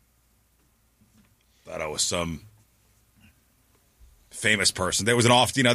Thought I was some famous person. There was an off, you know,